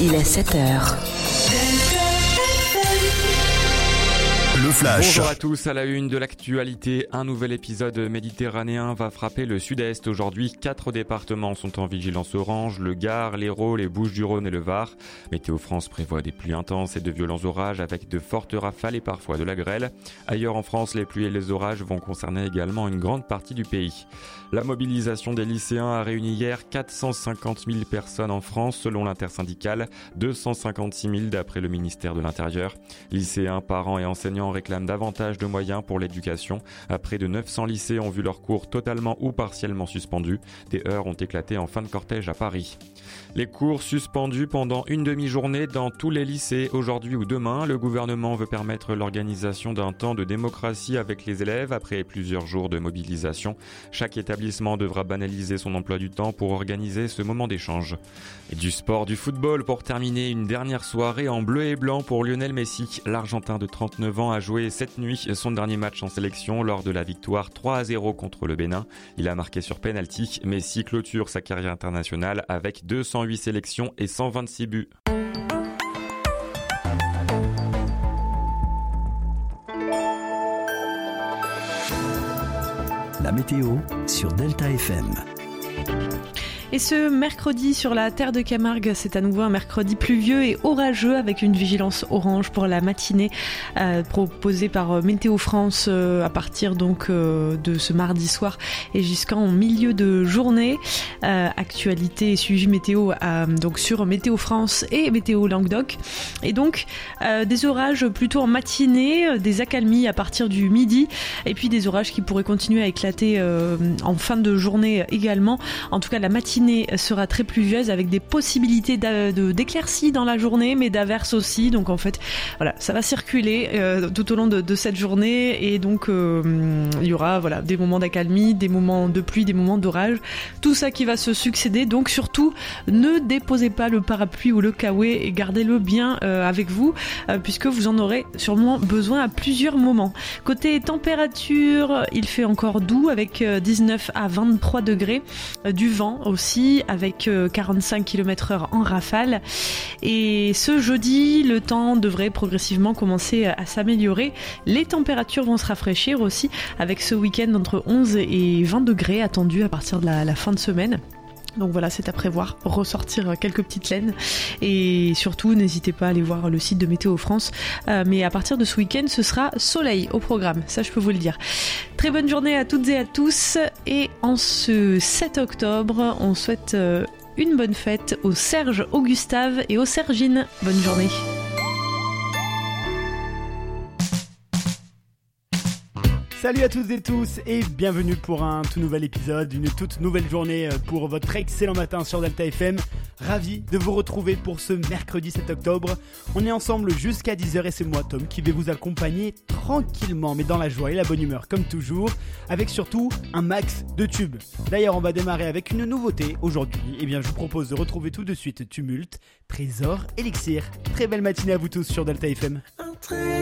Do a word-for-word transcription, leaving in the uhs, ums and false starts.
Il est sept heures. Le Flash. Bonjour à tous, à la une de l'actualité, un nouvel épisode méditerranéen va frapper le sud-est aujourd'hui. Quatre départements sont en vigilance orange, le Gard, l'Hérault, les Bouches-du-Rhône et le Var. Météo France prévoit des pluies intenses et de violents orages avec de fortes rafales et parfois de la grêle. Ailleurs en France, les pluies et les orages vont concerner également une grande partie du pays. La mobilisation des lycéens a réuni hier quatre cent cinquante mille personnes en France selon l'intersyndicale, deux cent cinquante-six mille d'après le ministère de l'Intérieur. Lycéens, parents et enseignants réclament davantage de moyens pour l'éducation. Près de neuf cents lycées ont vu leurs cours totalement ou partiellement suspendus. Des heurts ont éclaté en fin de cortège à Paris. Les cours suspendus pendant une demi-journée dans tous les lycées aujourd'hui ou demain. Le gouvernement veut permettre l'organisation d'un temps de démocratie avec les élèves après plusieurs jours de mobilisation. Chaque établissement devra banaliser son emploi du temps pour organiser ce moment d'échange. Et du sport, du football pour terminer une dernière soirée en bleu et blanc pour Lionel Messi. L'Argentin de trente-neuf ans a joué cette nuit son dernier match en sélection lors de la victoire trois à zéro contre le Bénin. Il a marqué sur penalty. Messi clôture sa carrière internationale avec deux cent huit sélections et cent vingt-six buts. La météo sur Delta F M. Et ce mercredi sur la terre de Camargue, c'est à nouveau un mercredi pluvieux et orageux avec une vigilance orange pour la matinée euh, proposée par Météo France euh, à partir donc euh, de ce mardi soir et jusqu'en milieu de journée. Euh, actualité et suivi météo euh, donc sur Météo France et Météo Languedoc. Et donc euh, des orages plutôt en matinée, des accalmies à partir du midi et puis des orages qui pourraient continuer à éclater euh, en fin de journée également. En tout cas la matinée sera très pluvieuse avec des possibilités d'a- de, d'éclaircies dans la journée mais d'averses aussi, donc en fait voilà, ça va circuler euh, tout au long de, de cette journée et donc euh, il y aura voilà, des moments d'accalmie, des moments de pluie, des moments d'orage, tout ça qui va se succéder. Donc surtout ne déposez pas le parapluie ou le kawaii et gardez-le bien euh, avec vous euh, puisque vous en aurez sûrement besoin à plusieurs moments. Côté température, il fait encore doux avec euh, dix-neuf à vingt-trois degrés, euh, du vent aussi avec quarante-cinq kilomètres heure en rafale. Et ce jeudi, le temps devrait progressivement commencer à s'améliorer. Les températures vont se rafraîchir aussi avec ce week-end entre onze et vingt degrés attendus à partir de la, la fin de semaine. Donc voilà, c'est à prévoir, ressortir quelques petites laines et surtout n'hésitez pas à aller voir le site de Météo France, euh, mais à partir de ce week-end ce sera soleil au programme, ça je peux vous le dire. Très bonne journée à toutes et à tous et en ce sept octobre on souhaite euh, une bonne fête aux Serge, aux Gustave et aux Sergine. Bonne journée. Salut à toutes et tous et bienvenue pour un tout nouvel épisode, une toute nouvelle journée pour votre excellent matin sur Delta F M. Ravi de vous retrouver pour ce mercredi sept octobre. On est ensemble jusqu'à dix heures et c'est moi Tom qui vais vous accompagner tranquillement mais dans la joie et la bonne humeur comme toujours, avec surtout un max de tubes. D'ailleurs on va démarrer avec une nouveauté aujourd'hui. Eh bien je vous propose de retrouver tout de suite Tumulte, Trésor, Elixir. Très belle matinée à vous tous sur Delta F M.